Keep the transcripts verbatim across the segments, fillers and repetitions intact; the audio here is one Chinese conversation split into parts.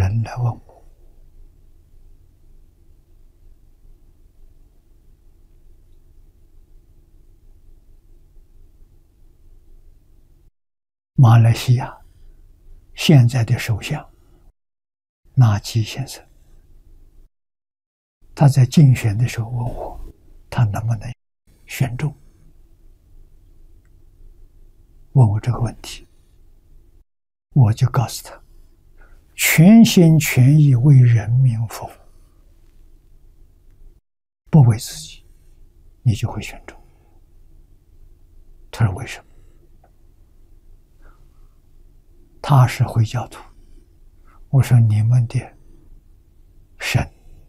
人来问我，马来西亚现在的首相纳吉先生，他在竞选的时候问我，他能不能选中？问我这个问题，我就告诉他，全心全意为人民服务，不为自己，你就会选中。他说为什么？他是回教徒。我说你们的神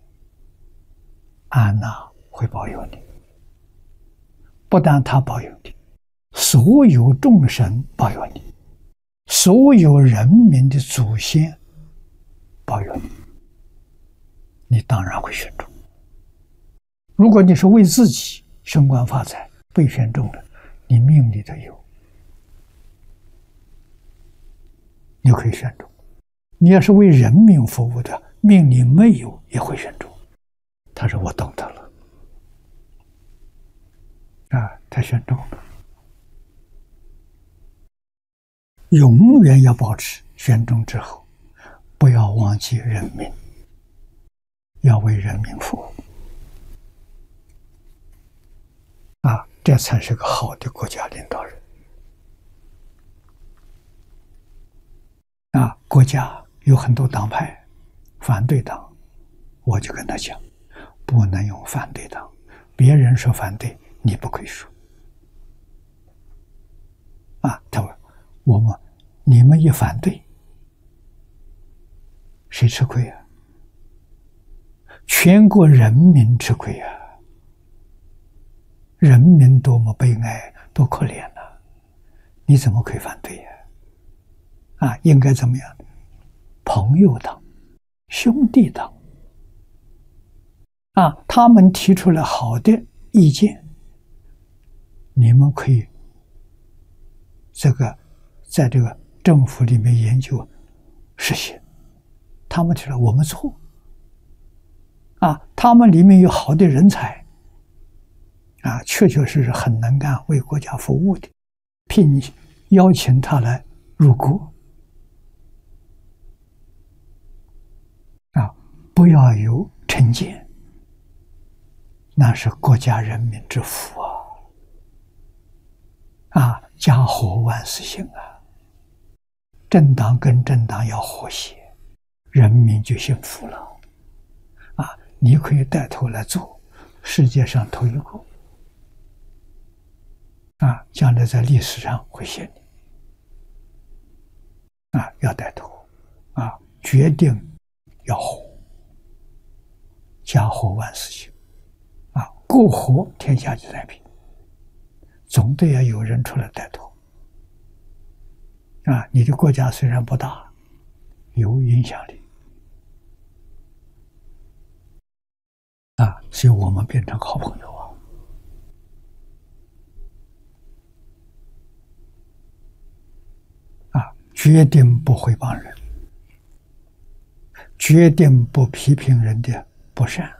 安娜会保佑你，不但他保佑你，所有众神保佑你，所有人民的祖先保佑你，你当然会选中。如果你是为自己升官发财被选中了，你命里头有，你可以选中。你要是为人民服务的，命里没有也会选中。他说我懂得了，啊，他选中了。永远要保持选中之后，不要忘记人民，要为人民服务，啊，这才是个好的国家领导人。啊，国家有很多党派，反对党，我就跟他讲，不能用反对党，别人说反对，你不可以说。啊，他说我们你们一反对，谁吃亏啊？全国人民吃亏啊！人民多么悲哀，多可怜啊！你怎么可以反对呀？啊，应该怎么样？朋友党、兄弟党啊，他们提出了好的意见，你们可以这个在这个政府里面研究实行。他们提出来，我们做啊，他们里面有好的人才啊，确确实实很能干，为国家服务的，聘邀请他来入国。啊，不要有成见，那是国家人民之福啊！啊，家和万事兴啊！政党跟政党要和谐，人民就幸福了。啊，你可以带头来做，世界上头一个。啊，将来在历史上会写你。啊，要带头，啊，决定。要和，家和万事兴，啊，国和天下就太平。总得要有人出来带头，啊，你的国家虽然不大，有影响力，啊，所以我们变成好朋友啊，啊，决定不会帮人。决定不批评人的不善，